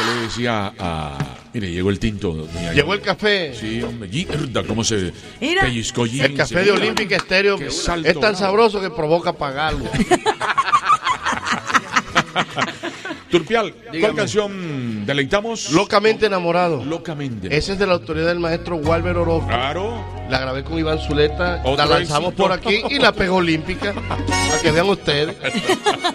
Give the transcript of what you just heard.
le decía a... Mire, llegó el tinto. Doña Llegó el café. Sí, hombre. Mierda, cómo se Mira. pellizcó Jimmy. El café de Olímpica Estéreo Qué salto es tan bravo. sabroso que provoca pagarlo. Turpial, ¿cuál Dígame. canción deleitamos? Locamente enamorado. Locamente. Ese es de la autoridad del maestro Walter Orozco. Claro. La grabé con Iván Zuleta, Otro la lanzamos éxito. por aquí y la pegó Olímpica. Para que vean ustedes.